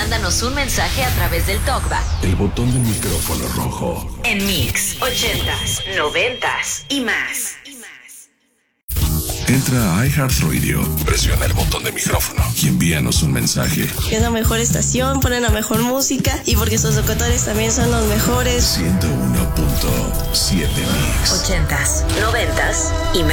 mándanos un mensaje a través del TalkBack. El botón del micrófono rojo. En Mix 80s, 90s y más. Entra a iHeartRadio, presiona el botón de micrófono y envíanos un mensaje. Es la mejor estación, ponen la mejor música y porque sus locutores también son los mejores. 101.7 Mix. 80s, 90s y más.